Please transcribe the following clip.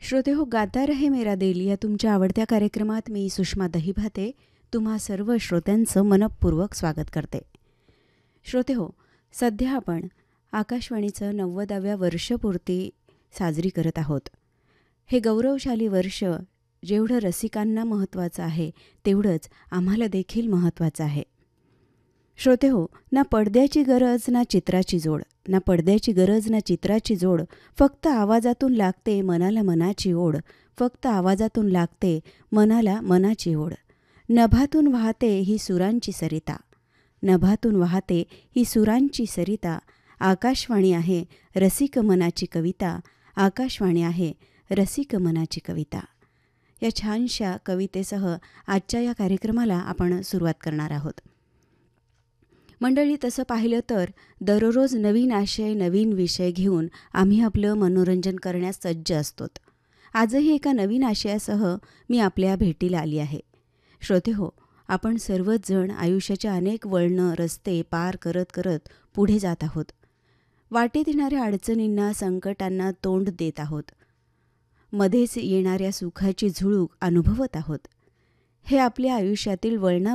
श्रोते हो, गाता रहे मेरा दिल या तुमच्या आवडत्या कार्यक्रमात मी सुषमा दहीभाते तुम्हा सर्व श्रोत्यांचं मनःपूर्वक स्वागत करते. श्रोते हो, सध्या आपण आकाशवाणीचं 90व्या वर्षपूर्ती साजरी करत आहोत. हे गौरवशाली वर्ष जेवढं रसिकांना महत्त्वाचं आहे तेवढंच आम्हाला देखील महत्त्वाचं आहे. श्रोते हो, ना पडद्याची गरज ना चित्राची जोड, ना पडद्याची गरज ना चित्राची जोड, फक्त आवाजातून लागते मनाला मनाची ओढ, फक्त आवाजातून लागते मनाला मनाची ओढ. नभातून वाहते ही सुरांची सरिता, नभातून वाहते ही सुरांची सरिता. आकाशवाणी आहे रसिक मनाची कविता, आकाशवाणी आहे रसिक मनाची कविता. या छानशा कवितेसह आजच्या या कार्यक्रमाला आपण सुरुवात करणार आहोत. मंडळी, तसं पाहिलं तर दररोज नवीन आशय नवीन विषय घेऊन आम्ही आपलं मनोरंजन करण्यास सज्ज असतो. आजही एका नवीन आशयासह मी आपल्या भेटीला आली आहे. श्रोते हो, आपण सर्वच जण आयुष्याच्या अनेक वळणं रस्ते पार करत करत पुढे जात आहोत. वाटेत येणाऱ्या अडचणींना संकटांना तोंड देत आहोत. मध्येच येणाऱ्या सुखाची झुळूक अनुभवत आहोत. हे आपल्या आयुष्यातील वळणा